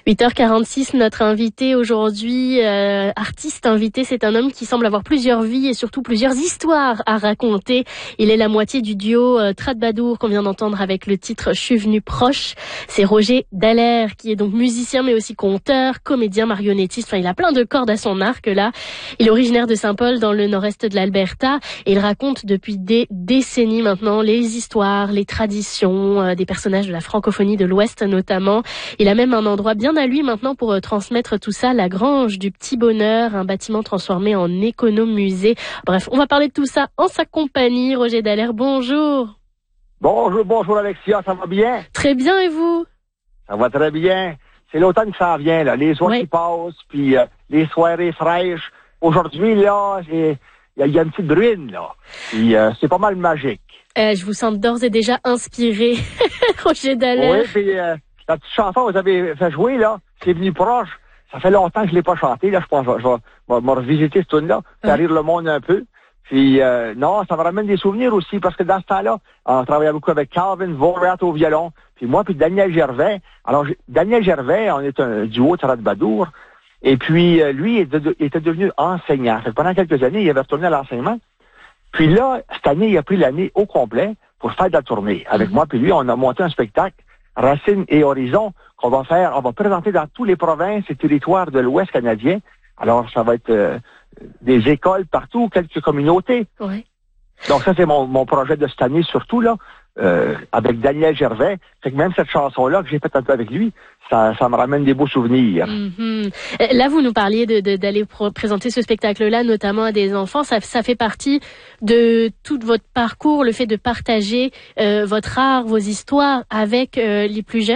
8h46, notre invité aujourd'hui, artiste invité, c'est un homme qui semble avoir plusieurs vies et surtout plusieurs histoires à raconter. Il est la moitié du duo Troubadour qu'on vient d'entendre avec le titre « Je suis venu proche ». C'est Roger Dallaire qui est donc musicien mais aussi conteur, comédien, marionnettiste. Enfin, il a plein de cordes à son arc là. Il est originaire de Saint-Paul dans le nord-est de l'Alberta et il raconte depuis des décennies maintenant les histoires, les traditions des personnages de la francophonie de l'Ouest notamment. Il a même un endroit bien à lui maintenant pour transmettre tout ça, la Grange du Petit Bonheur, un bâtiment transformé en économusée. Bref, on va parler de tout ça en sa compagnie. Roger Dallaire, bonjour. Bonjour Alexia, ça va bien? Très bien, et vous? Ça va très bien. C'est l'automne qui s'en vient, là. Les oies qui passent, puis les soirées fraîches. Aujourd'hui, là, il y a une petite bruine, là. Puis c'est pas mal magique. Je vous sens d'ores et déjà inspiré, Roger Dallaire. Oui, puis la petite chanson que vous avez fait jouer, là, c'est venu proche. Ça fait longtemps que je l'ai pas chanté, là. Je pense que je vais me revisiter cette tune-là, faire rire le monde un peu. Puis, non, ça me ramène des souvenirs aussi, parce que dans ce temps-là, on travaillait beaucoup avec Calvin Vorat au violon, puis moi, puis Daniel Gervais. Alors, Daniel Gervais, on est un duo de Troubadour, et puis, lui, était devenu enseignant. Fait que pendant quelques années, il avait retourné à l'enseignement. Puis là, cette année, il a pris l'année au complet pour faire de la tournée. Avec moi, puis lui, on a monté un spectacle, Racines et Horizons, on va présenter dans toutes les provinces et territoires de l'Ouest canadien. Alors, ça va être des écoles partout, quelques communautés. Oui. Donc ça, c'est mon projet de cette année, surtout, là, avec Daniel Gervais. Fait que même cette chanson-là que j'ai faite un peu avec lui, ça me ramène des beaux souvenirs. Mm-hmm. Là, vous nous parliez d'aller présenter ce spectacle-là, notamment à des enfants. Ça fait partie de tout votre parcours, le fait de partager votre art, vos histoires avec les plus jeunes.